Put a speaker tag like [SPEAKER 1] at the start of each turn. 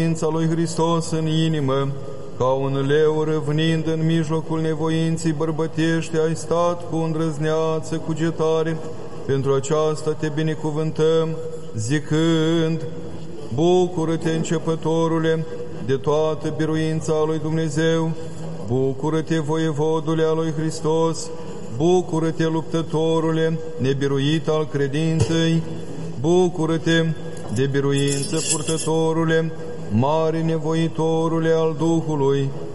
[SPEAKER 1] voința lui Hristos în inimă, ca un leu râvnind în mijlocul nevoinții bărbătești, ai stat cu îndrăzneață, cugetare. Pentru aceasta te binecuvântăm, zicând: bucură-te, începătorule, de toată biruința lui Dumnezeu, bucură-te, voievodule al lui Hristos, bucură-te, luptătorule, nebiruit al credinței, bucură-te, de biruință purtătorule, mare nevoitorule al Duhului,